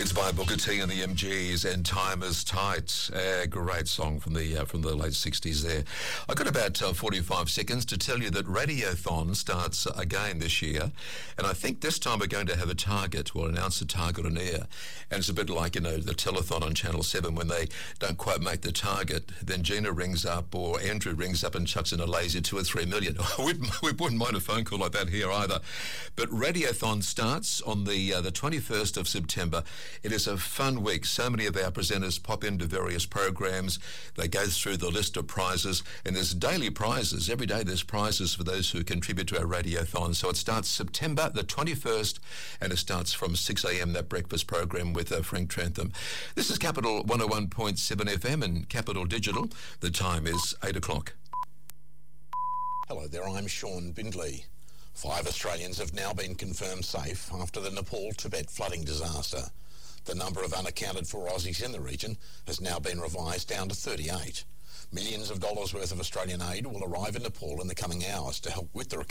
It's by Booker T and the MGs and Time is Tight. Great song from the late 60s there. I've got about 45 seconds to tell you that Radiothon starts again this year, and I think this time we're going to have a target. We'll announce a target on air, and it's a bit like, the telethon on Channel 7 when they don't quite make the target. Then Gina rings up or Andrew rings up and chucks in a lazy 2 or 3 million. We wouldn't mind a phone call like that here either. But Radiothon starts on the 21st of September. It is a fun week. So many of our presenters pop into various programs. They go through the list of prizes, and there's daily prizes. Every day there's prizes for those who contribute to our Radiothon. So it starts September the 21st, and it starts from 6 a.m, that breakfast program with Frank Trantham. This is Capital 101.7 FM and Capital Digital. The time is 8 o'clock. Hello there, I'm Sean Bindley. 5 Australians have now been confirmed safe after the Nepal-Tibet flooding disaster. The number of unaccounted for Aussies in the region has now been revised down to 38. Millions of dollars worth of Australian aid will arrive in Nepal in the coming hours to help with the recovery.